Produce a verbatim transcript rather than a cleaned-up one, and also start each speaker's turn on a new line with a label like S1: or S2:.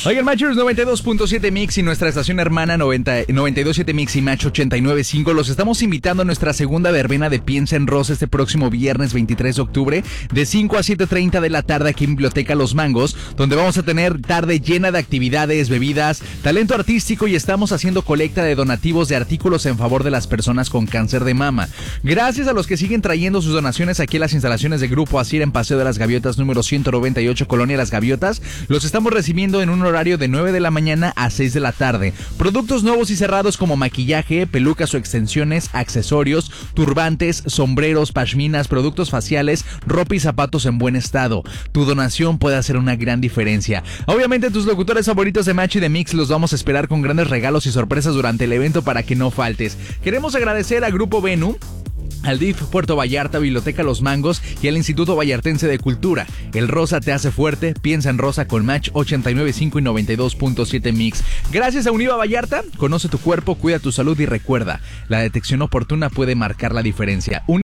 S1: Oigan, Matchers noventa y dos punto siete Mix y nuestra estación hermana noventa, noventa y dos punto siete Mix y Match ochenta y nueve punto cinco los estamos invitando a nuestra segunda verbena de Piensa en Rosa este próximo viernes veintitrés de octubre de cinco a siete treinta de la tarde aquí en Biblioteca Los Mangos, donde vamos a tener tarde llena de actividades, bebidas, talento artístico y estamos haciendo colecta de donativos de artículos en favor de las personas con cáncer de mama. Gracias a los que siguen trayendo sus donaciones aquí a las instalaciones de Grupo Asir en Paseo de las Gaviotas número ciento noventa y ocho, Colonia Las Gaviotas. Los estamos recibiendo en un horario de nueve de la mañana a seis de la tarde. Productos nuevos y cerrados como maquillaje, pelucas o extensiones, accesorios, turbantes, sombreros, pashminas, productos faciales, ropa y zapatos en buen estado. Tu donación puede hacer una gran diferencia. Obviamente tus locutores favoritos de Match y de Mix los vamos a esperar con grandes regalos y sorpresas durante el evento para que no faltes. Queremos agradecer a Grupo Venue, al D I F Puerto Vallarta, Biblioteca Los Mangos y al Instituto Vallartense de Cultura. El rosa te hace fuerte, piensa en rosa con Match ochenta y nueve punto cinco y noventa y dos punto siete Mix. Gracias a Univa Vallarta, conoce tu cuerpo, cuida tu salud y recuerda, la detección oportuna puede marcar la diferencia. Univa